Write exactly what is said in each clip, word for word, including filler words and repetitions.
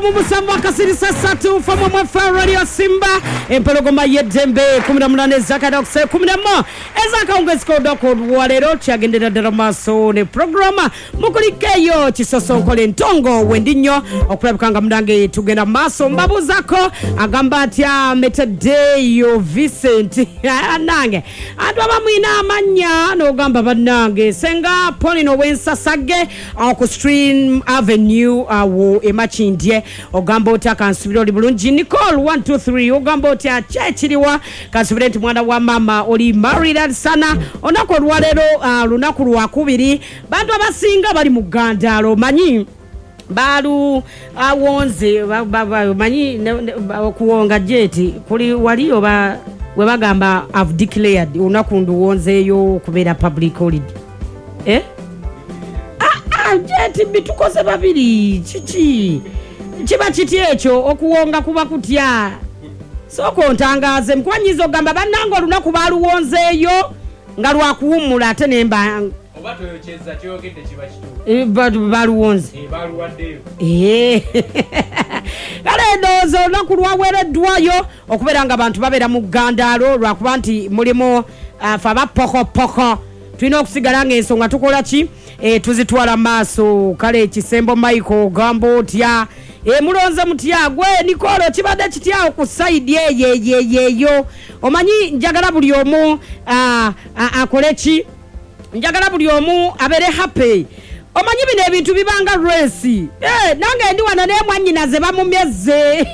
mu musanvu akasiri sasatu from Mwefa Radio Simba empologoma yedembe kumi na munane zakada okuse kumi na mo ezaka ongeziko doko walero kyagendera ddala maaso ne programa mukulikeyo kisoso nkole ntongo wendinyo okulabikanga mudange tugenda maaso mbabuzako agamba atya Metadeyo Vincent nange antu abamwina amanya n'ogamba bannange senga Polino Wensasage ku Stream Avenue awo emachindye ogamba otya kansubira oli bulungi Nicole one two three ogamba otya kyekiriwa kansubira nti mwana wa mama oli married sana onako lwalero uh, lunaku lwakubiri bantu abasinga bali mu Gandalo manyi balu awonze ba, ba, ba, manyi okuwonga jeti kuli waliyo ba we bagamba have declared unaku nduwonzeyo kubera public holiday eh ah jeti bitukoze babiri chichi chiba chiti echo okuwonga kuba kutya soko ntangaze mkwanyizo gamba banango lunaku baluwonzeyo nga lwakuwumula ate nemba obato yocheza kyogedde kiba kitu eh baluwonze eh baluwaddeyo eh kale ndozo lunaku lwawereddwayo okuberanga abantu babera mu Gandalo lwakuba nti mulimo uh, faba poko poko tulina okusigala ng'ensonga tukola ki eh tuzitwala maaso kale Kisembo Michael gambo otya e mulonze mutya gwe Nicole kibadde kitya ku side ye ye ye yo omanyi njagala buli omu akole ki njagala buli omu abere happy omanyi bino ebintu bibanga race eh nange ndi wana ne mwanyina ze bamumyeze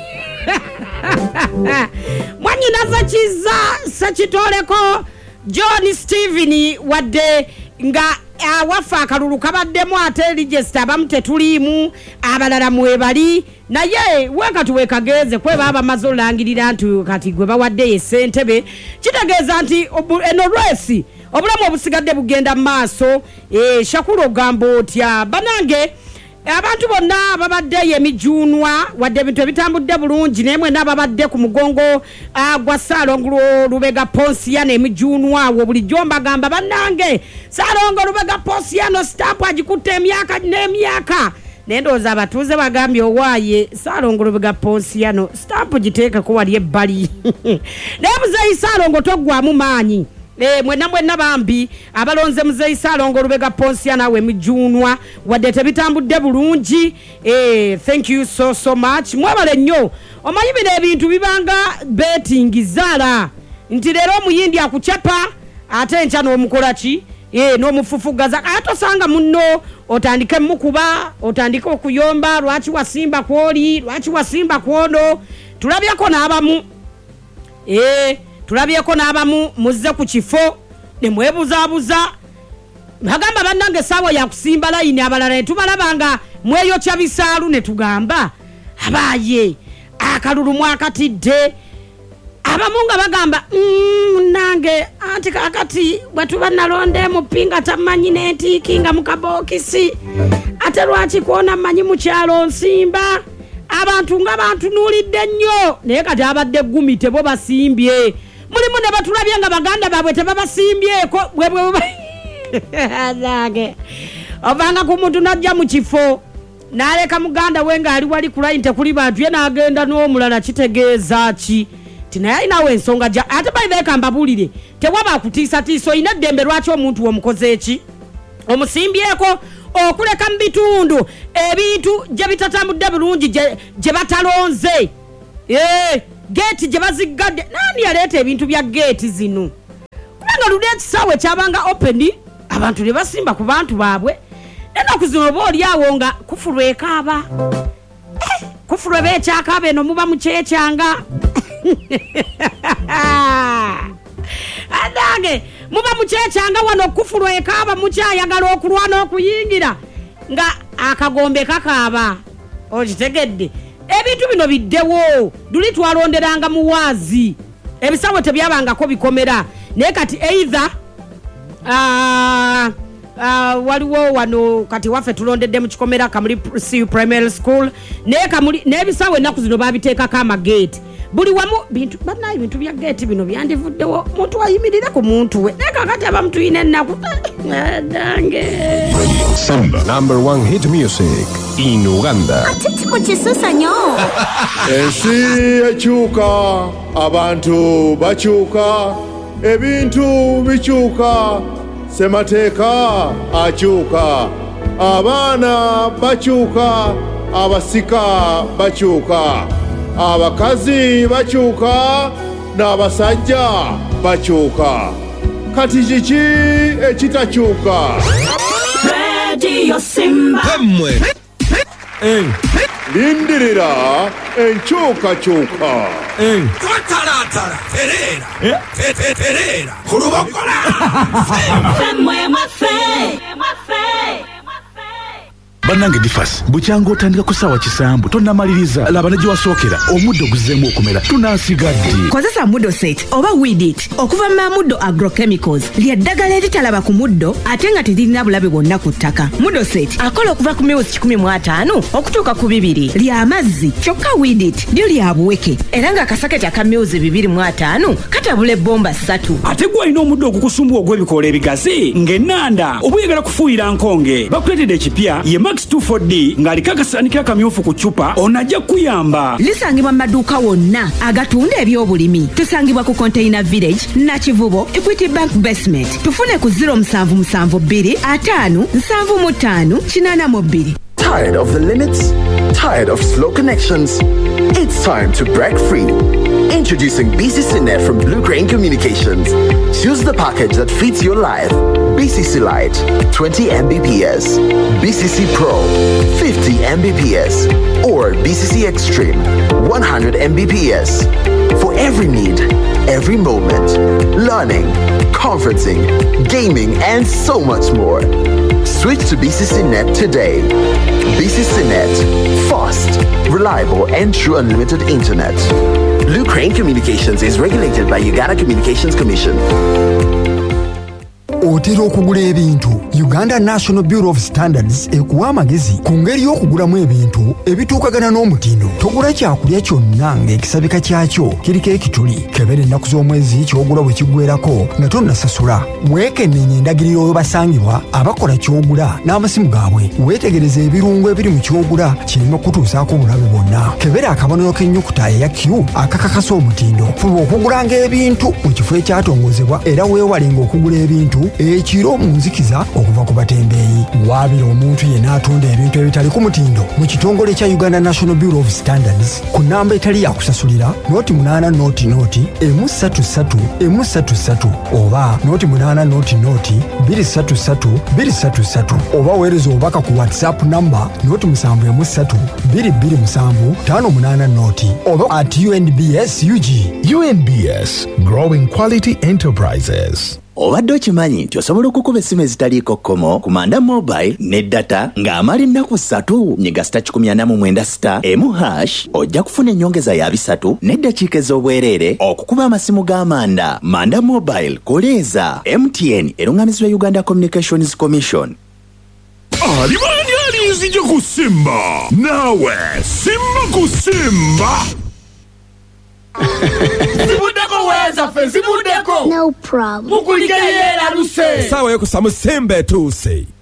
mwanyina za kiza sakitoleko John Steven wadde nga awafa akalulu kabaddemu ate register bamute tulimu abalala mwebali naye weka tuwekageze kwe baba mazolangirira ntu kati gwe bawadde esentebe kitegeeza nti eno race obulamu obusigadde bugenda maaso eh Shakulo gambo otya banange abantu bonna babadde yemijunwa wadde bintu bitambudde bulungi nemwe nababadde ku mugongo gwa Salongo Lubega Ponsiano emijunwa wo buli jomba gamba banange Salongo Lubega Ponsiano stamp agikutte emyaka n'emyaka nendoza abatuze bagambye owaye Salongo Lubega Ponsiano stamp giteeka ko wali ebbali nebuze Salongo togwamu maanyi eh mwena mwena bambi abalonze muzeyi Salongo Lubega Ponsiano awe mijunwa wadde tebitambudde bulungi eh thank you so so much mwabale nnyo omanyi bino ebintu bibanga betting zala nti lero muyindi akuchapa ate ncha n'omukola ki eh n'omufufugaza atosanga munno otandike mukuba otandike okuyomba lwachi wasimba kwoli lwachi wasimba kwono tulabyako n'abamu eh tulabyeko n'abamu muzze ku kifo ne mwebuzabuza bagamba bannange sawa ya kusimba line abalala ne tubalabanga mweyo kya bisaalu ne tugamba abaye akalulu mwakatidde abamunga bagamba mm, nange anti kakati bwatuba nalonde mu pinga tamanyi neti kinga mukabokisi ate lwaki kuona manyi mu kyalo nsimba abantu nga bantu nulidde nnyo naye kati abadde gumi tebo basimbye mulimu ne batulabye nga baganda babwe tebabasimbyeko bwebwe azage obanga ku muntu najja mu kifo naleka muganda wenga ali wali kulayi tekuli bantu ye nagenda n'omulala kitegeeza ki tinaye nawe ensonga ja ate bayibeka mbabulire tewaba akutiisa tiiso ina ddembe lwaki omuntu womukoze eki omusimbyeko okuleka mu bitundu ebintu gye bitatambudde bulungi gye batalonze eh gate gye bazigadde nani yaleeta ebintu bya gate zino kubanga ludde kisawe kyabanga open abantu ne basimba ku bantu baabwe nena kuzino boli awo nga kufulwe kaaba eh, kufulwe bekyakaaba eno muba mukyechanga adange muba mukyechanga wano kufulwe kaaba mukyayagala okulwana okuyingira nga akagombe kakaaba okitegedde ebintu bino biddewo duli twalonderanga muwazi ebisawo tebyabangako bikomera naye kati either uh, uh, waliwo wano kati waffe tulondedde mu kikomera Kamuli C U Primary School naye Kamuli n'ebisaawe ennaku zino babiteekako amageeti buli wamu bintu banaye ebintu bya geeti bino byandivuddewo muntu ayimirire ku muntu we naye kakati abamu tuyina ennaku dange Samba number one hit music in Uganda. Atiti mukisusa nyo. Ensi ekyuka, abantu bakyuka, ebintu bikyuka, semateeka akyuka, abaana bakyuka, abasika bakyuka, abakazi bakyuka, n'abasajja bakyuka. Kati kiki ekitakyuka? Radio Simba. Kamwe. Eh. Lindirira enkyukakyuka. Eh. Tataratara. Terera. Eh. Terera. Kurubakola. Femwe mafe. Mafe. Banange difas bucyango otandika kusawa kisambu tonnamaliriza laba naji wasookera omuddo guzeemu okumera tunasigadde kozesa muddo set oba weed it okuva mu muddo agrochemicals lya ddagala eritalaba ku muddo ate nga teririna bulabe bwonna ku ttaka muddo set akola okuva ku miwezi kikumi mu ataano okutuuka ku bibiri lya amazzi kyokka weed it lyo lya buweke era nga akasaketi aka miwezi bibiri mu ataano katabula ebbomba ssatu ate gwe alina omuddo ogukusumbuwa ogw'ebikoola ebigazi ng'ennanda oba oyagala kufuuyira nkonge bakuleetedde ekipya ye Max two four D ng'aliko akasanikira akamyufu ku ccupa onajja kuyamba lisangibwa mu maduuka wonna agatunda eby'obulimi tusangibwa ku Container Village Nakivubo Equity Bank Basement tufune ku zero seven seven seven two ataano seven mu ttaano kinaana mu bbiri. Tired of the limits? Tired of slow connections? It's time to break free. Introducing B C C Net from Blue Crane Communications. Choose the package that fits your life. B C C Lite, twenty megabits per second. B C C Pro, fifty megabits per second. Or B C C Extreme, one hundred megabits per second. For every need, every moment. Learning, conferencing, gaming, and so much more. Switch to B C C Net today. B C C Net, fast, reliable, and true unlimited internet. Blue Crane Communications is regulated by Uganda Communications Commission. Otera okugula ebintu Uganda National Bureau of Standards ekuwa amagezi ku ngeri y'okugulamu ebintu ebituukagana n'omutindo. Togula kyakulya kyonna ng'ekisabika kyakyo kiriko ekituli kebera ennaku z'omwezi ky'ogula bwe kiggweerako nga tonnasasula. Weekennenya endagiriro webasangibwa abakola ky'ogula n'amasimu gaabwe. Weetegereze ebirungo ebiri mu ky'ogula kireme okutuusaako obulabe bwonna. Kebera akabonero k'ennyukuta eya Q akakakasa omutindo. Fuba okugulanga ebintu mu kifo ekyatongozebwa era weewalenga okugula ebintu ekiro mu nzikiza okuva ku batembeeyi. Waabira omuntu yenna atunda ebintu ebitali ku mutindo mu kitongole kya Uganda National Bureau of Standards ku nnamba etali ya kusasulira noti munaana noti noti emu ssatu ssatu emu ssatu ssatu oba noti munaana noti noti bbiri ssatu ssatu bbiri ssatu ssatu oba weereza obubaka ku WhatsApp namba noti musanvu emu ssatu bbiri bbiri musanvu ttaano munaana noti oba at U N B S U G. U N B S, Growing Quality Enterprises. Obadde okimanyi nti osobola okukuba essimu ezitaliiko kkomo ku Manda Mobile ne data ng'amala ennaku ssatu nyiga sita kikumi ana mu mwenda sita emu hash ojja kufuna ennyongeza ya bisatu n'eddakiika ez'obwereere okukuba amasimu g'amanda. Manda Mobile koleeza M T N eruŋŋamizibwa Uganda Communications Commission. Alibani alinzije ku Simba nawe Simba ku Simba. Zibudeko weza fe zibudeko. No problem. Mukulige yera luse. Sawa yokusamu Simba tuuse.